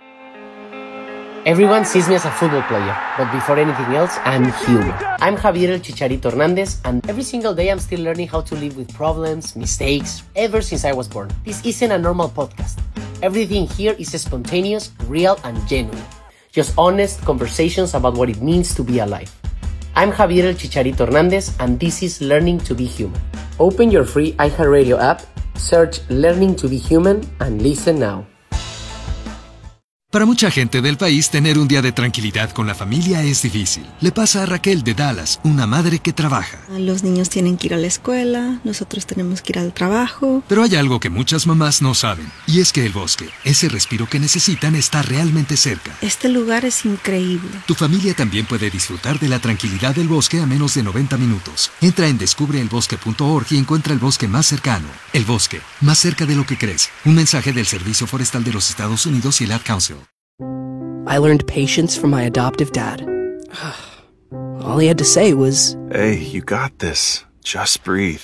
Everyone sees me as a football player, but before anything else, I'm human. I'm Javier El Chicharito Hernandez, and every single day I'm still learning how to live with problems, mistakes, ever since I was born. This isn't a normal podcast. Everything here is spontaneous, real, and genuine. Just honest conversations about what it means to be alive. I'm Javier El Chicharito Hernandez, and this is Learning to be Human. Open your free iHeartRadio app, search Learning to be Human, and listen now. Para mucha gente del país, tener un día de tranquilidad con la familia es difícil. Le pasa a Raquel de Dallas, una madre que trabaja. Los niños tienen que ir a la escuela, nosotros tenemos que ir al trabajo. Pero hay algo que muchas mamás no saben, y es que el bosque, ese respiro que necesitan, está realmente cerca. Este lugar es increíble. Tu familia también puede disfrutar de la tranquilidad del bosque a menos de 90 minutos. Entra en descubreelbosque.org y encuentra el bosque más cercano. El bosque, más cerca de lo que crees. Un mensaje del Servicio Forestal de los Estados Unidos y el Ad Council. I learned patience from my adoptive dad. All he had to say was, "Hey, you got this. Just breathe."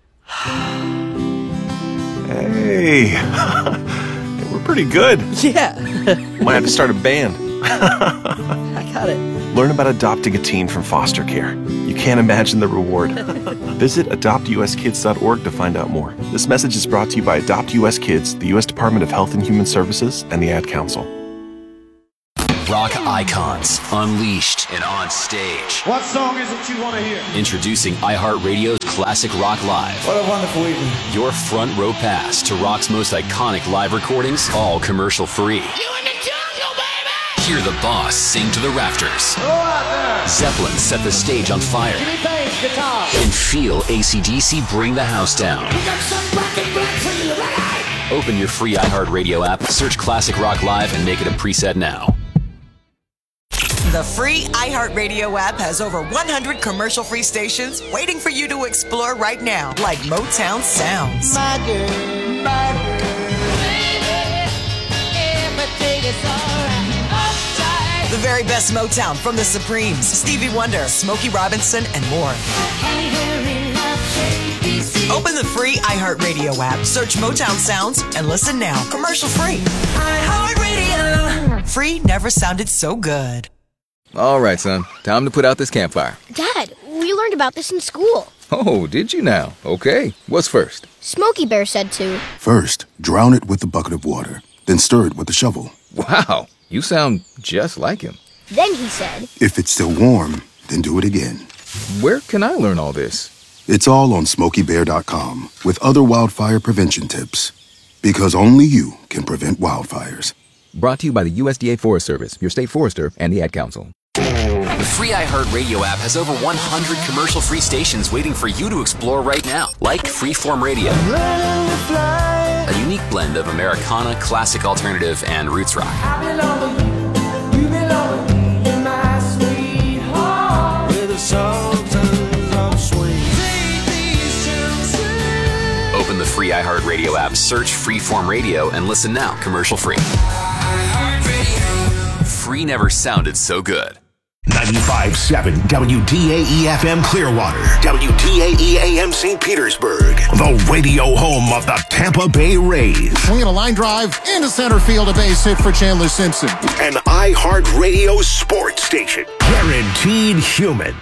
Hey, we're pretty good. Yeah. Might have to start a band. I got it. Learn about adopting a teen from foster care. You can't imagine the reward. Visit adoptuskids.org to find out more. This message is brought to you by Adopt US Kids, the U.S. Department of Health and Human Services, and the Ad Council. Rock icons, unleashed and on stage. What song is it you want to hear? Introducing iHeartRadio's Classic Rock Live. What a wonderful evening. Your front row pass to rock's most iconic live recordings, all commercial free. You in the jungle, baby! Hear the boss sing to the rafters. Go out there! Zeppelin set the stage on fire. Jimmy Page, guitar. And feel AC/DC bring the house down. We got some black and black for you, right? Open your free iHeartRadio app, search Classic Rock Live, and make it a preset now. The free iHeartRadio app has over 100 commercial-free stations waiting for you to explore right now, like Motown Sounds. My girl, baby, everything is alright. The very best Motown from the Supremes, Stevie Wonder, Smokey Robinson, and more. Open the free iHeartRadio app, search Motown Sounds, and listen now. Commercial-free. iHeartRadio. Free never sounded so good. All right, son. Time to put out this campfire. Dad, we learned about this in school. Oh, did you now? Okay. What's first? Smokey Bear said to. First, drown it with a bucket of water. Then stir it with a shovel. Wow. You sound just like him. Then he said. If it's still warm, then do it again. Where can I learn all this? It's all on SmokeyBear.com with other wildfire prevention tips. Because only you can prevent wildfires. Brought to you by the USDA Forest Service, your state forester, and the Ad Council. The free iHeartRadio app has over 100 commercial-free stations waiting for you to explore right now, like Freeform Radio, a unique blend of Americana, classic alternative, and roots rock. Open the free iHeartRadio app, search Freeform Radio, and listen now, commercial-free. Free never sounded so good. 95.7 WDAE-FM Clearwater, WDAE-AM St. Petersburg, the radio home of the Tampa Bay Rays. Swinging a line drive into center field, a base hit for Chandler Simpson. An iHeartRadio sports station, guaranteed human.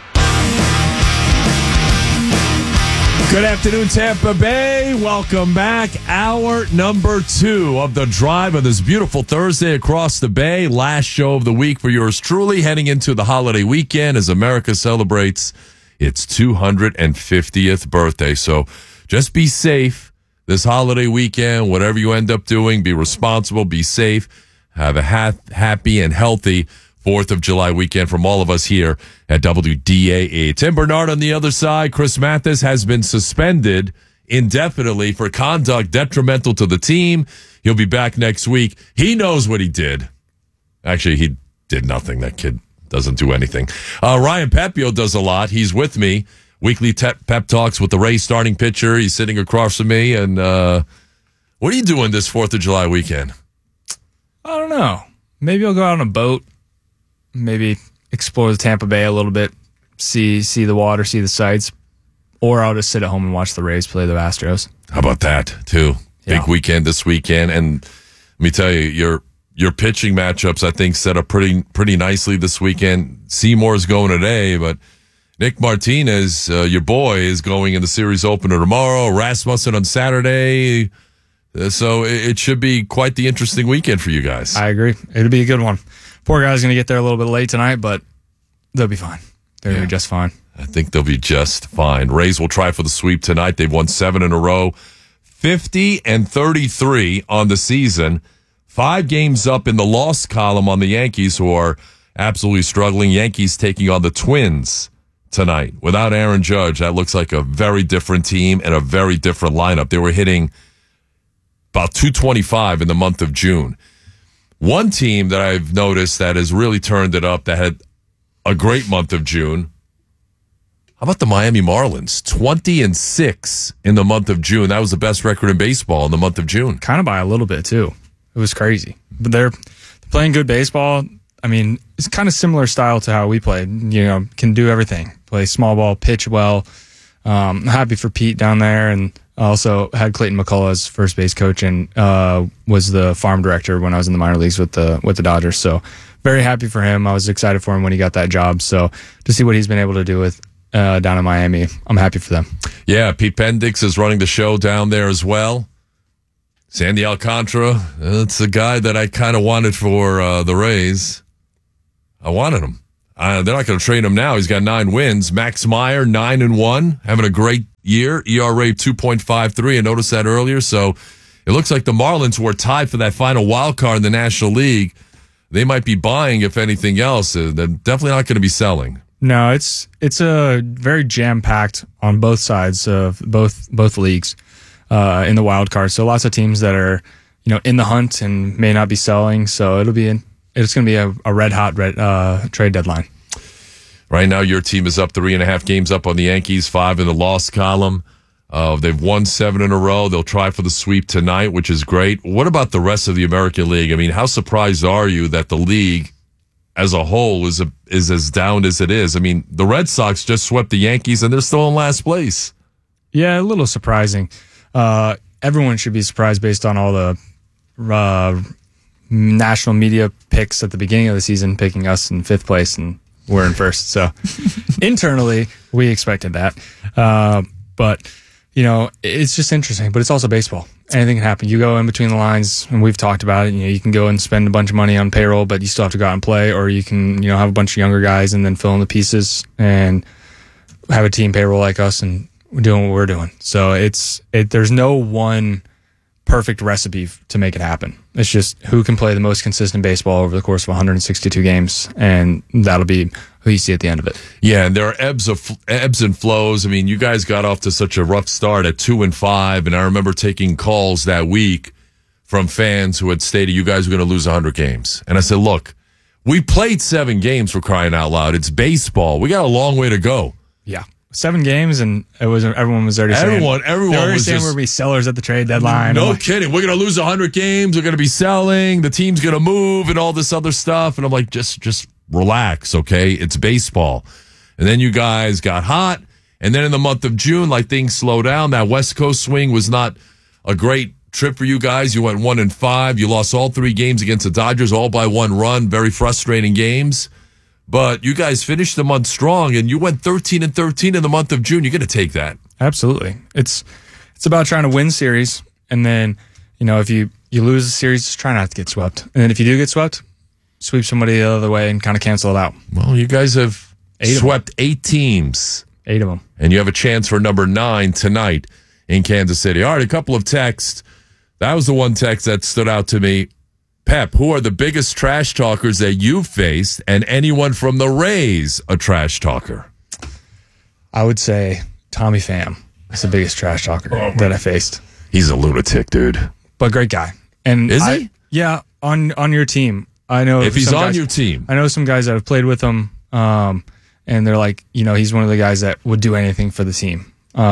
Good afternoon, Tampa Bay. Welcome back. Hour number 2 of the drive on this beautiful Thursday across the bay. Last show of the week for yours truly, heading into the holiday weekend as America celebrates its 250th birthday. So just be safe this holiday weekend. Whatever you end up doing, be responsible, be safe. Have a happy and healthy 4th of July weekend from all of us here at WDAE. Tim Bernard on the other side. Chris Mathis has been suspended indefinitely for conduct detrimental to the team. He'll be back next week. He knows what he did. Actually, he did nothing. That kid doesn't do anything. Ryan Pepio does a lot. He's with me. Weekly pep talks with the Rays starting pitcher. He's sitting across from me. And what are you doing this 4th of July weekend? I don't know. Maybe I'll go out on a boat. Maybe explore the Tampa Bay a little bit, see the water, see the sights, or I'll just sit at home and watch the Rays play the Astros. How about that, too? Yeah. Big weekend this weekend. And let me tell you, your pitching matchups, I think, set up pretty nicely this weekend. Seymour's going today, but Nick Martinez, your boy, is going in the series opener tomorrow. Rasmussen on Saturday. So it should be quite the interesting weekend for you guys. I agree. It'll be a good one. Poor guy's going to get there a little bit late tonight, but they'll be fine. They're going to be just fine. I think they'll be just fine. Rays will try for the sweep tonight. They've won 7 in a row, 50-33 on the season, 5 games up in the loss column on the Yankees, who are absolutely struggling. Yankees taking on the Twins tonight. Without Aaron Judge, that looks like a very different team and a very different lineup. They were hitting about 225 in the month of June. One team that I've noticed that has really turned it up, that had a great month of June. How about the Miami Marlins? 20-6 in the month of June. That was the best record in baseball in the month of June. Kind of by a little bit, too. It was crazy. But they're playing good baseball. I mean, it's kind of similar style to how we played. You know, can do everything. Play small ball, pitch well. I'm happy for Pete down there, and also had Clayton McCullough as first base coach, and was the farm director when I was in the minor leagues with the Dodgers. So very happy for him. I was excited for him when he got that job. So to see what he's been able to do with down in Miami, I'm happy for them. Yeah, Pete Pendix is running the show down there as well. Sandy Alcantara, that's a guy that I kind of wanted for the Rays. I wanted him. They're not going to trade him now. He's got 9 wins. Max Meyer, 9-1, having a great year. ERA 2.53. I noticed that earlier. So it looks like the Marlins were tied for that final wild card in the National League. They might be buying, if anything else. They're definitely not going to be selling. No, it's a very jam-packed on both sides of both leagues in the wild card. So lots of teams that are, you know, in the hunt and may not be selling. So it's going to be a red-hot trade deadline. Right now, your team is up 3.5 games up on the Yankees, 5 in the loss column. They've won 7 in a row. They'll try for the sweep tonight, which is great. What about the rest of the American League? I mean, how surprised are you that the league as a whole is as down as it is? I mean, the Red Sox just swept the Yankees, and they're still in last place. Yeah, a little surprising. Everyone should be surprised based on all the national media picks at the beginning of the season, picking us in 5th place, and we're in 1st. So internally, we expected that. But, you know, it's just interesting. But it's also baseball. Anything can happen. You go in between the lines, and we've talked about it. You know, you can go and spend a bunch of money on payroll, but you still have to go out and play. Or you can, you know, have a bunch of younger guys and then fill in the pieces and have a team payroll like us and doing what we're doing. So there's no one perfect recipe to make it happen. It's just who can play the most consistent baseball over the course of 162 games, and that'll be who you see at the end of it. Yeah, and there are ebbs and flows. I mean, you guys got off to such a rough start at 2-5, and I remember taking calls that week from fans who had stated you guys were going to lose 100 games. And I said, look, we played 7 games, for crying out loud. It's baseball. We got a long way to go. Yeah. 7 games, and everyone was already saying everyone they were was saying just, we're going to be sellers at the trade deadline. No kidding. We're going to lose 100 games. We're going to be selling. The team's going to move and all this other stuff. And I'm like, just relax, okay? It's baseball. And then you guys got hot. And then in the month of June, like, things slowed down. That West Coast swing was not a great trip for you guys. You went 1-5. You lost all 3 games against the Dodgers, all by 1 run. Very frustrating games. But you guys finished the month strong, and you went 13-13 in the month of June. You're going to take that. Absolutely. It's about trying to win series, and then, you know, if you lose a series, just try not to get swept. And then if you do get swept, sweep somebody the other way and kind of cancel it out. Well, you guys have swept 8 teams. 8 of them. And you have a chance for number 9 tonight in Kansas City. All right, a couple of texts. That was the one text that stood out to me. Pep, who are the biggest trash talkers that you've faced, and anyone from the Rays a trash talker? I would say Tommy Pham is the biggest trash talker that I faced. He's a lunatic, dude. But great guy. And is he? Yeah, on your team. I know if he's on your team. I know some guys that have played with him, and they're like, you know, he's one of the guys that would do anything for the team.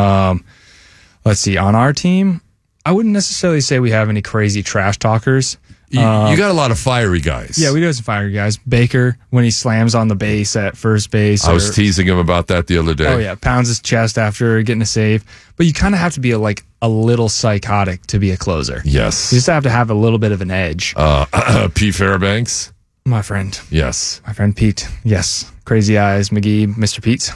Let's see, on our team, I wouldn't necessarily say we have any crazy trash talkers. You got a lot of fiery guys. Yeah, we do have some fiery guys. Baker, when he slams on the base at first base. I was teasing him about that the other day. Oh, yeah. Pounds his chest after getting a save. But you kind of have to be a little psychotic to be a closer. Yes. You just have to have a little bit of an edge. Pete Fairbanks. My friend. Yes. My friend Pete. Yes. Crazy Eyes McGee, Mr. Pete.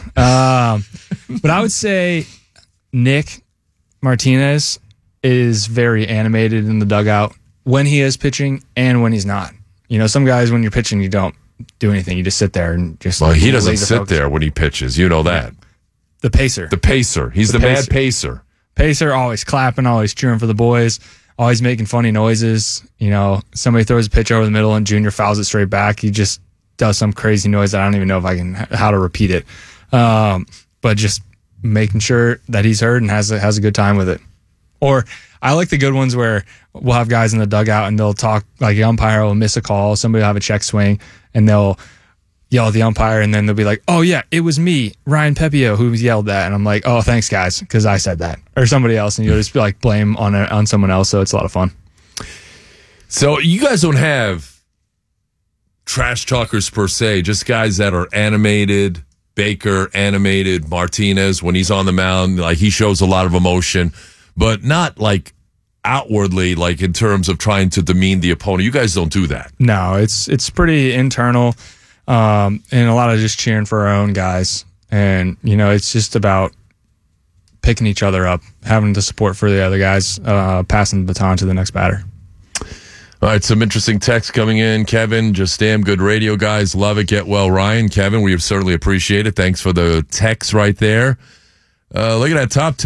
But I would say Nick Martinez is very animated in the dugout when he is pitching and when he's not. You know, some guys, when you're pitching, you don't do anything. You just sit there and just... Well, he doesn't sit there when he pitches. You know that. The pacer. The pacer. He's the mad pacer. Pacer, always clapping, always cheering for the boys. always making funny noises. Somebody throws a pitch over the middle and Junior fouls it straight back. He just does some crazy noise that I don't even know if I can how to repeat it. But just making sure that he's heard and has a good time with it. Or I like the good ones where we'll have guys in the dugout and they'll talk, like the umpire will miss a call, somebody will have a check swing, and they'll yell at the umpire, and then they'll be like, "Oh yeah, it was me, Ryan Pepio, who yelled that." And I'm like, "Oh, thanks guys, because I said that," or somebody else, and you'll just be like blame on someone else. So it's a lot of fun. So you guys don't have trash talkers per se, just guys that are animated. Baker, animated. Martinez, when he's on the mound, like he shows a lot of emotion, but not like outwardly, like in terms of trying to demean the opponent. You guys don't do that. No, it's pretty internal, and a lot of just cheering for our own guys. And it's just about picking each other up, having the support for the other guys, passing the baton to the next batter. All right, some interesting text coming in. Kevin, just damn good radio, guys. Love it. Get well, Ryan. Kevin, we certainly appreciate it. Thanks for the text right there. Look at that top